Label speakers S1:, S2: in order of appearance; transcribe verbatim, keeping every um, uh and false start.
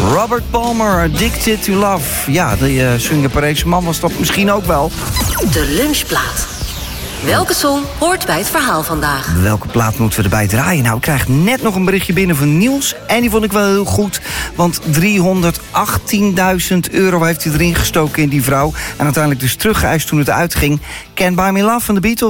S1: Robert Palmer, Addicted to Love. Ja, de uh, Swingerparese man was dat misschien ook wel.
S2: De lunchplaat. Welke song hoort bij het verhaal vandaag?
S1: Welke plaat moeten we erbij draaien? Nou, ik krijg net nog een berichtje binnen van Niels. En die vond ik wel heel goed. Want driehonderdachttienduizend euro heeft hij erin gestoken in die vrouw. En uiteindelijk dus teruggeëist toen het uitging. Can't Buy Me Love van de Beatles.